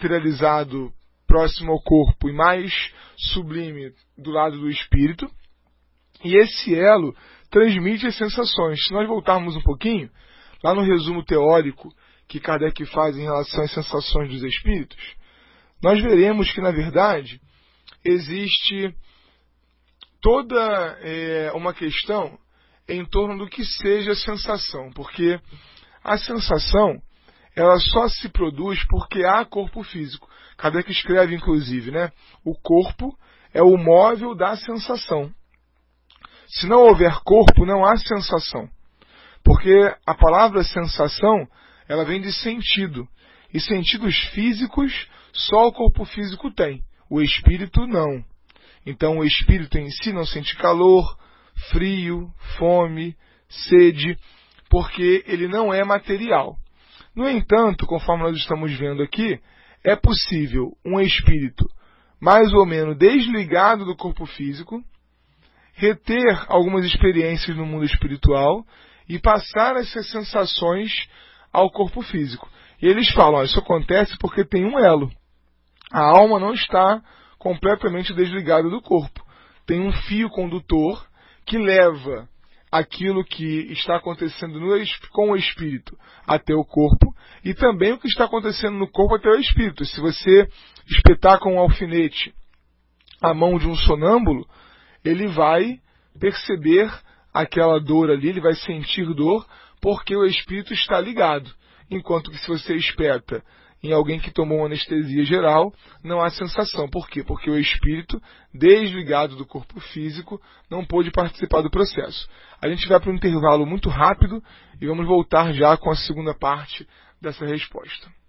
materializado próximo ao corpo e mais sublime do lado do espírito. E esse elo transmite as sensações. Se nós voltarmos um pouquinho, lá no resumo teórico que Kardec faz em relação às sensações dos espíritos, nós veremos que, na verdade, existe toda uma questão em torno do que seja sensação, porque a sensação ela só se produz porque há corpo físico. Kardec escreve, inclusive, né? O corpo é o móvel da sensação. Se não houver corpo, não há sensação. Porque a palavra sensação, ela vem de sentido. E sentidos físicos só o corpo físico tem. O espírito não. Então o espírito em si não sente calor, frio, fome, sede, porque ele não é material. No entanto, conforme nós estamos vendo aqui, é possível um espírito mais ou menos desligado do corpo físico, reter algumas experiências no mundo espiritual e passar essas sensações ao corpo físico. E eles falam, isso acontece porque tem um elo. A alma não está completamente desligada do corpo. Tem um fio condutor que leva aquilo que está acontecendo com o espírito até o corpo e também o que está acontecendo no corpo até o espírito. Se você espetar com um alfinete a mão de um sonâmbulo, ele vai perceber aquela dor ali, ele vai sentir dor, porque o espírito está ligado. Enquanto que se você espeta em alguém que tomou uma anestesia geral, não há sensação. Por quê? Porque o espírito, desligado do corpo físico, não pôde participar do processo. A gente vai para um intervalo muito rápido e vamos voltar já com a segunda parte dessa resposta.